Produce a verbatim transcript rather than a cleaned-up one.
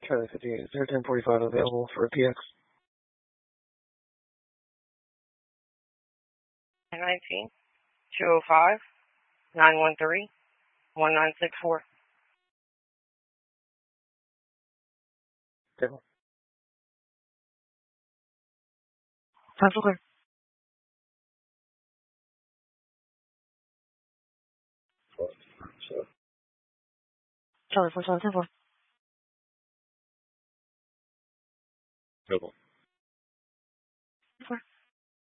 Charlie fifty-eight, is there ten forty-five available for a P X? nineteen, two oh five, nine one three, one nine six four. Devil. Central clear. Charlie four seven ten four. Devil.